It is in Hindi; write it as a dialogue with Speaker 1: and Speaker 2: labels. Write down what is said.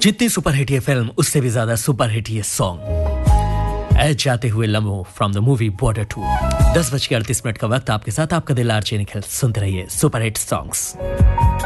Speaker 1: जितनी सुपरहिट ये फिल्म उससे भी ज्यादा सुपरहिट ये सॉन्ग ऐ जाते हुए लम्हों फ्रॉम द मूवी बॉर्डर 2। 10:38 का वक्त आपके साथ आपका दिल आरजे निखिल सुनते रहिए सुपरहिट सॉन्ग्स।